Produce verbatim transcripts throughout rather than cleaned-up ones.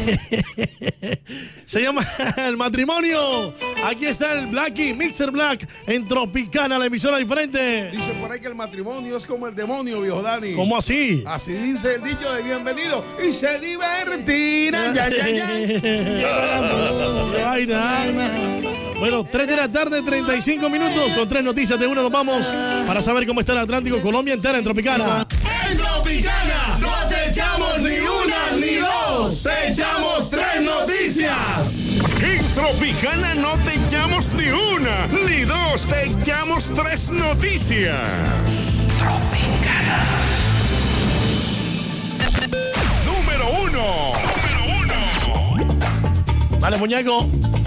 Se llama El Matrimonio. Aquí está el Blackie, Mixer Black, en Tropicana, la emisora diferente. Dice por ahí que el matrimonio es como el demonio, viejo Dani. ¿Cómo así? Así dice el dicho de bienvenido. Y se divertirán. Ya, ya, ya. ¡Qué vaina! Bueno, tres de la tarde, treinta y cinco minutos. Con tres noticias de uno nos vamos para saber cómo está el Atlántico, Colombia entera en Tropicana. En Tropicana no te echamos ni una ni dos, te echamos tres noticias. En Tropicana no te echamos ni una ni dos, te echamos tres noticias. Tropicana. Número uno. Número uno. Vale, muñeco.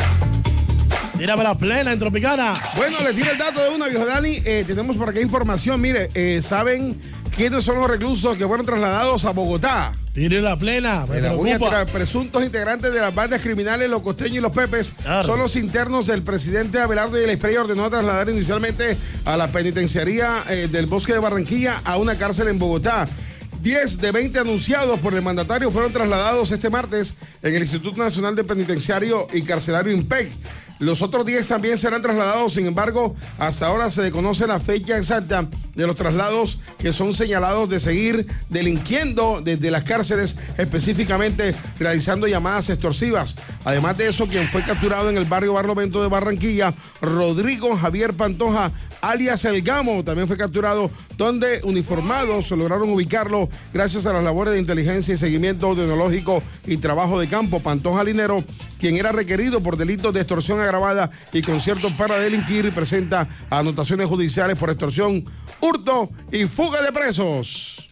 Tira para la plena en Tropicana. Bueno, les tiro el dato de una, viejo Dani. Eh, tenemos por acá información. Mire, eh, ¿saben quiénes son los reclusos que fueron trasladados a Bogotá? Tire la plena. Me la voy a preocupa. tirar. Presuntos integrantes de las bandas criminales Los Costeños y Los Pepes Claro. son los internos del presidente Abelardo y el Esprey ordenó trasladar inicialmente a la penitenciaría eh, del Bosque de Barranquilla a una cárcel en Bogotá. diez de veinte anunciados por el mandatario fueron trasladados este martes en el Instituto Nacional de Penitenciario y Carcelario INPEC. Los otros diez también serán trasladados, sin embargo, hasta ahora se desconoce la fecha exacta de los traslados que son señalados de seguir delinquiendo desde las cárceles, específicamente realizando llamadas extorsivas. Además de eso, quien fue capturado en el barrio Barlovento de Barranquilla, Rodrigo Javier Pantoja, alias El Gamo, también fue capturado, donde uniformados lograron ubicarlo gracias a las labores de inteligencia y seguimiento tecnológico y trabajo de campo. Pantoja Linero, quien era requerido por delitos de extorsión agravada y concierto para delinquir, y presenta anotaciones judiciales por extorsión, hurto y fuga de presos.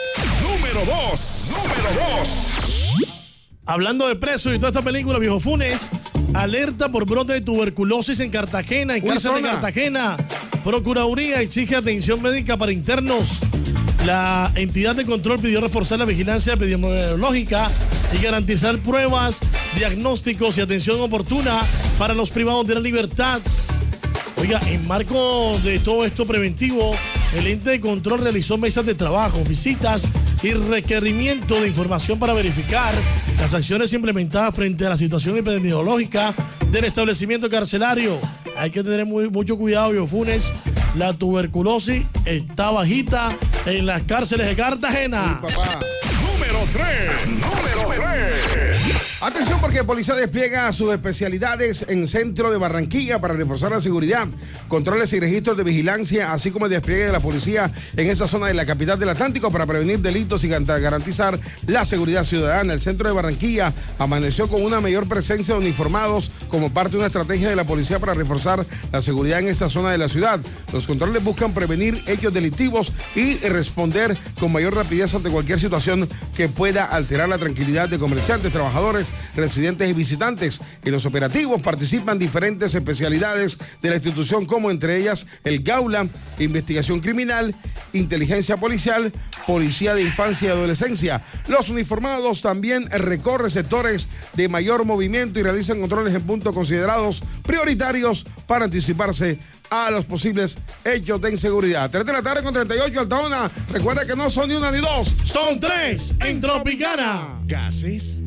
Número dos. Número dos. Hablando de presos y toda esta película, viejo Funes, alerta por brote de tuberculosis en Cartagena, en Uy, cárcel de zona. Cartagena. Procuraduría exige atención médica para internos. La entidad de control pidió reforzar la vigilancia epidemiológica y garantizar pruebas, diagnósticos y atención oportuna para los privados de la libertad. Oiga, en marco de todo esto preventivo, el ente de control realizó mesas de trabajo, visitas y requerimiento de información para verificar las acciones implementadas frente a la situación epidemiológica del establecimiento carcelario. Hay que tener muy, mucho cuidado, Biofunes. La tuberculosis está bajita en las cárceles de Cartagena. Uy, papá. Número tres. Número tres. Atención, porque Policía despliega sus especialidades en centro de Barranquilla para reforzar la seguridad, controles y registros de vigilancia, así como el despliegue de la policía en esa zona de la capital del Atlántico para prevenir delitos y garantizar la seguridad ciudadana. El centro de Barranquilla amaneció con una mayor presencia de uniformados como parte de una estrategia de la policía para reforzar la seguridad en esta zona de la ciudad. Los controles buscan prevenir hechos delictivos y responder con mayor rapidez ante cualquier situación que pueda alterar la tranquilidad de comerciantes, trabajadores, residentes y visitantes. En los operativos participan diferentes especialidades de la institución, como entre ellas el Gaula, investigación criminal, inteligencia policial, policía de infancia y adolescencia. Los uniformados también recorren sectores de mayor movimiento y realizan controles en puntos considerados prioritarios para anticiparse a los posibles hechos de inseguridad. tres de la tarde con treinta y ocho, Altona. Recuerda que no son ni una ni dos, Son tres en Tropicana. Gases